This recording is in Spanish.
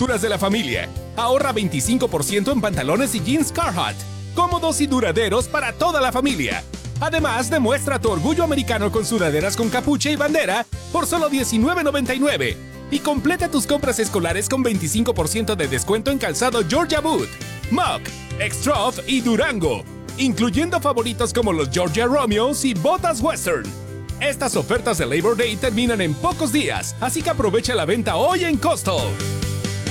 culturas de la familia. Ahorra 25% en pantalones y jeans Carhartt, cómodos y duraderos para toda la familia. Además, demuestra tu orgullo americano con sudaderas con capucha y bandera por solo $19.99. Y completa tus compras escolares con 25% de descuento en calzado Georgia Boot, Muck, Extrof y Durango, incluyendo favoritos como los Georgia Romeos y botas Western. Estas ofertas de Labor Day terminan en pocos días, así que aprovecha la venta hoy en Costco.